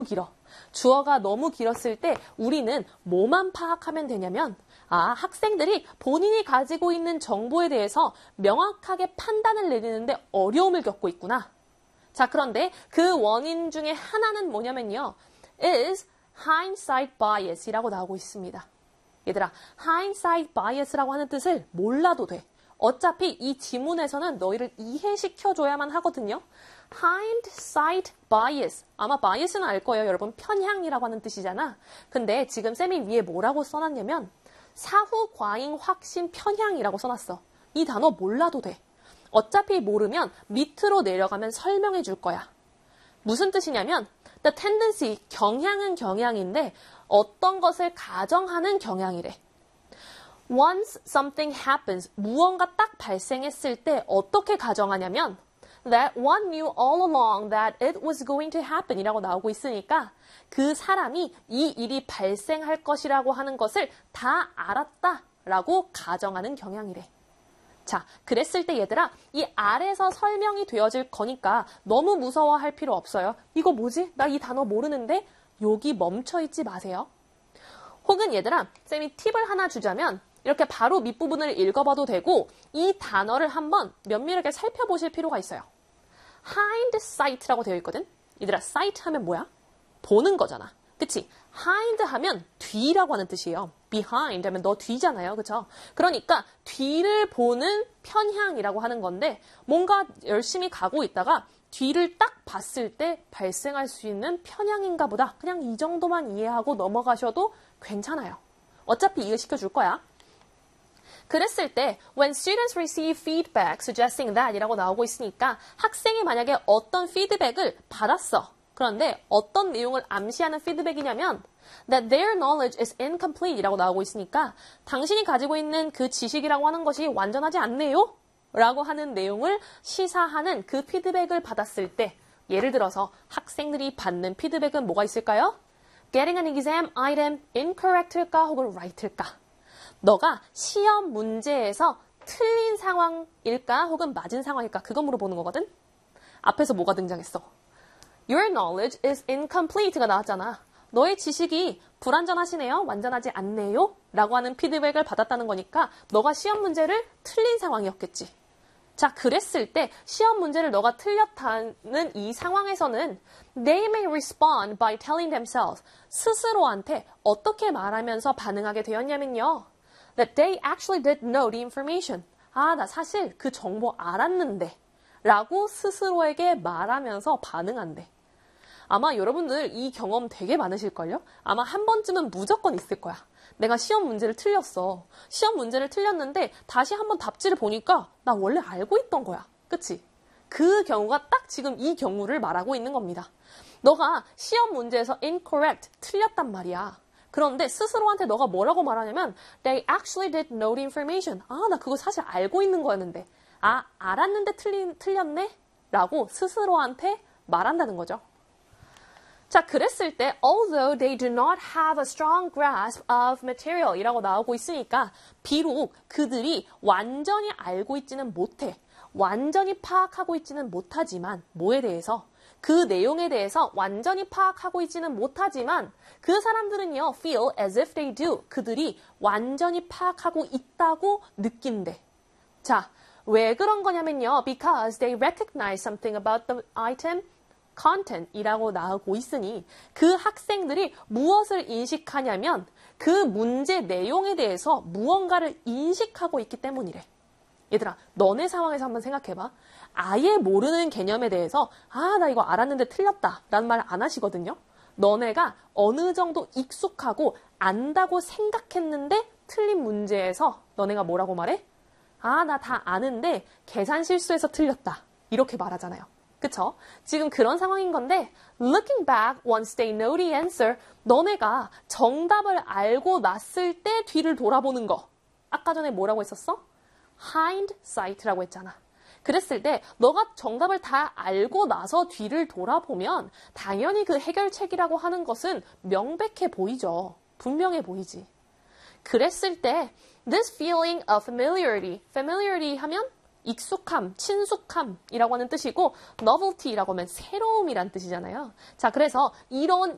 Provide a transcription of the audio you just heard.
길어. 주어가 너무 길었을 때 우리는 뭐만 파악하면 되냐면 학생들이 본인이 가지고 있는 정보에 대해서 명확하게 판단을 내리는데 어려움을 겪고 있구나. 자, 그런데 그 원인 중에 하나는 뭐냐면요. is hindsight bias이라고 나오고 있습니다. 얘들아, hindsight bias라고 하는 뜻을 몰라도 돼. 어차피 이 지문에서는 너희를 이해시켜줘야만 하거든요. hindsight bias. 아마 bias는 알 거예요. 여러분, 편향이라고 하는 뜻이잖아. 근데 지금 쌤이 위에 뭐라고 써놨냐면 사후 과잉 확신 편향이라고 써놨어. 이 단어 몰라도 돼. 어차피 모르면 밑으로 내려가면 설명해 줄 거야. 무슨 뜻이냐면 the tendency, 경향은 경향인데 어떤 것을 가정하는 경향이래. Once something happens, 무언가 딱 발생했을 때 어떻게 가정하냐면 that one knew all along that it was going to happen 이라고 나오고 있으니까 그 사람이 이 일이 발생할 것이라고 하는 것을 다 알았다라고 가정하는 경향이래. 자, 그랬을 때 얘들아, 이 아래서 설명이 되어질 거니까 너무 무서워할 필요 없어요. 이거 뭐지? 나 이 단어 모르는데? 여기 멈춰있지 마세요. 혹은 얘들아, 쌤이 팁을 하나 주자면 이렇게 바로 밑부분을 읽어봐도 되고 이 단어를 한번 면밀하게 살펴보실 필요가 있어요. hindsight라고 되어 있거든? 얘들아, sight 하면 뭐야? 보는 거잖아. 그치? hind 하면 뒤라고 하는 뜻이에요. behind 하면 너 뒤잖아요. 그쵸? 그러니까 뒤를 보는 편향이라고 하는 건데 뭔가 열심히 가고 있다가 뒤를 딱 봤을 때 발생할 수 있는 편향인가 보다. 그냥 이 정도만 이해하고 넘어가셔도 괜찮아요. 어차피 이해시켜 줄 거야. 그랬을 때 when students receive feedback suggesting that 이라고 나오고 있으니까 학생이 만약에 어떤 피드백을 받았어. 그런데 어떤 내용을 암시하는 피드백이냐면 that their knowledge is incomplete 이라고 나오고 있으니까 당신이 가지고 있는 그 지식이라고 하는 것이 완전하지 않네요? 라고 하는 내용을 시사하는 그 피드백을 받았을 때 예를 들어서 학생들이 받는 피드백은 뭐가 있을까요? Getting an exam item incorrect일까 혹은 right일까? 너가 시험 문제에서 틀린 상황일까 혹은 맞은 상황일까? 그거 물어보는 거거든? 앞에서 뭐가 등장했어? Your knowledge is incomplete가 나왔잖아. 너의 지식이 불완전하시네요? 완전하지 않네요? 라고 하는 피드백을 받았다는 거니까 너가 시험 문제를 틀린 상황이었겠지. 자, 그랬을 때 시험 문제를 너가 틀렸다는 이 상황에서는 they may respond by telling themselves 스스로한테 어떻게 말하면서 반응하게 되었냐면요. That they actually did know the information. 나 사실 그 정보 알았는데 라고 스스로에게 말하면서 반응한대. 아마 여러분들 이 경험 되게 많으실걸요? 아마 한 번쯤은 무조건 있을 거야. 내가 시험 문제를 틀렸어. 시험 문제를 틀렸는데 다시 한번 답지를 보니까 나 원래 알고 있던 거야. 그치? 그 경우가 딱 지금 이 경우를 말하고 있는 겁니다. 너가 시험 문제에서 incorrect, 틀렸단 말이야. 그런데 스스로한테 너가 뭐라고 말하냐면 they actually did know the information. 나 그거 사실 알고 있는 거였는데. 알았는데 틀렸네? 라고 스스로한테 말한다는 거죠. 자, 그랬을 때 although they do not have a strong grasp of material 이라고 나오고 있으니까 비록 그들이 완전히 알고 있지는 못해. 완전히 파악하고 있지는 못하지만 뭐에 대해서? 그 내용에 대해서 완전히 파악하고 있지는 못하지만 그 사람들은요 feel as if they do. 그들이 완전히 파악하고 있다고 느낀대. 자, 왜 그런 거냐면요. Because they recognize something about the item content 이라고 나오고 있으니 그 학생들이 무엇을 인식하냐면 그 문제 내용에 대해서 무언가를 인식하고 있기 때문이래. 얘들아, 너네 상황에서 한번 생각해봐. 아예 모르는 개념에 대해서 나 이거 알았는데 틀렸다 라는 말 안 하시거든요. 너네가 어느 정도 익숙하고 안다고 생각했는데 틀린 문제에서 너네가 뭐라고 말해? 나 다 아는데 계산 실수해서 틀렸다. 이렇게 말하잖아요. 그쵸? 지금 그런 상황인 건데 looking back once they know the answer 너네가 정답을 알고 났을 때 뒤를 돌아보는 거. 아까 전에 뭐라고 했었어? hindsight라고 했잖아. 그랬을 때 너가 정답을 다 알고 나서 뒤를 돌아보면 당연히 그 해결책이라고 하는 것은 명백해 보이죠. 분명해 보이지. 그랬을 때 this feeling of familiarity 하면 익숙함, 친숙함이라고 하는 뜻이고 novelty라고 하면 새로움이란 뜻이잖아요. 자, 그래서 이런